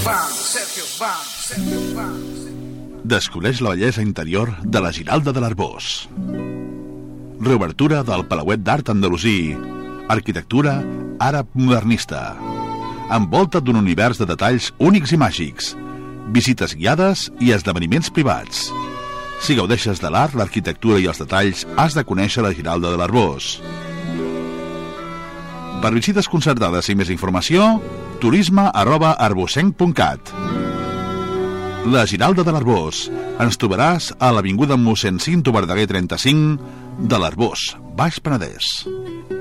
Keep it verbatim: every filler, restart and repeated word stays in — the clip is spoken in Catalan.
Descobreix la bellesa interior de la Giralda de l'Arboç. Reobertura del Palauet d'Art Andalusí. Arquitectura àrab modernista. Envolta't d'un univers de detalls únics i màgics. Visites guiades i esdeveniments privats. Si gaudeixes de l'art, l'arquitectura i els detalls, has de conèixer la Giralda de l'Arboç. Per visites concertades i més informació, turisme arroba arbocenc punt cat. La Giralda de l'Arboç. Ens trobaràs a l'avinguda mossèn Cinto Verdaguer trenta-cinc de l'Arboç, Baix Penedès.